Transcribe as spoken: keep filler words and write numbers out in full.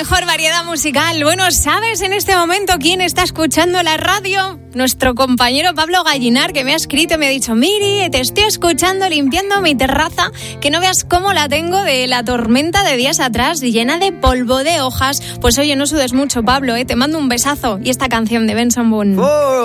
mejor variedad musical. Bueno, ¿sabes en este momento quién está escuchando la radio? Nuestro compañero Pablo Gallinar, que me ha escrito y me ha dicho: Miri, te estoy escuchando limpiando mi terraza, que no veas cómo la tengo de la tormenta de días atrás, llena de polvo, de hojas. Pues oye, no sudes mucho, Pablo, ¿eh? Te mando un besazo. Y esta canción de Benson Boone. Oh.